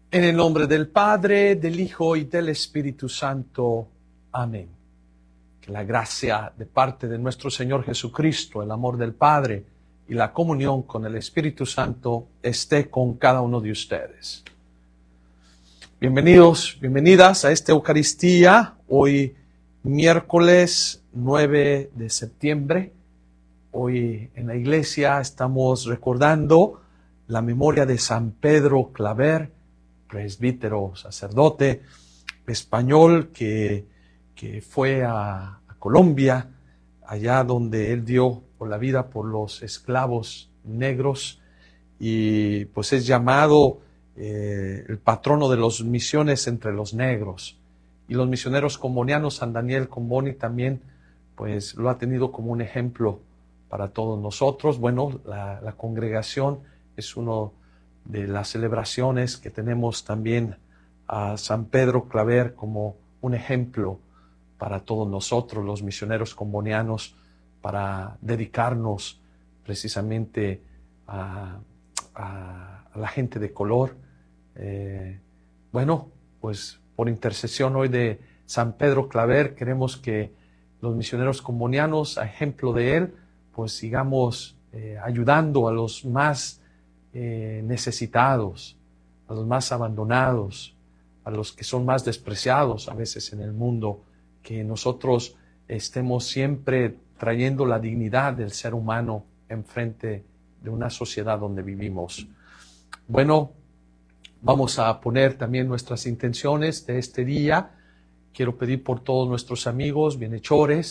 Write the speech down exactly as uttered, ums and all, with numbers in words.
En el nombre del Padre, del Hijo y del Espíritu Santo. Amén. Que la gracia de parte de nuestro Señor Jesucristo, el amor del Padre y la comunión con el Espíritu Santo esté con cada uno de ustedes. Bienvenidos, bienvenidas a esta Eucaristía, hoy miércoles nueve de septiembre. Hoy en la iglesia estamos recordando la memoria de San Pedro Claver, presbítero, sacerdote español que, que fue a, a Colombia, allá donde él dio por la vida por los esclavos negros, y pues es llamado eh, el patrono de las misiones entre los negros. Y los misioneros combonianos, San Daniel Comboni también pues lo ha tenido como un ejemplo para todos nosotros. Bueno, la, la congregación es uno de las celebraciones que tenemos también a San Pedro Claver como un ejemplo para todos nosotros, los misioneros combonianos, para dedicarnos precisamente a, a, a la gente de color. Eh, bueno, pues por intercesión hoy de San Pedro Claver, queremos que los misioneros combonianos, a ejemplo de él, pues sigamos eh, ayudando a los más Eh, necesitados, a los más abandonados, a los que son más despreciados a veces en el mundo, que nosotros estemos siempre trayendo la dignidad del ser humano enfrente de una sociedad donde vivimos. Bueno, vamos a poner también nuestras intenciones de este día. Quiero pedir por todos nuestros amigos, bienhechores,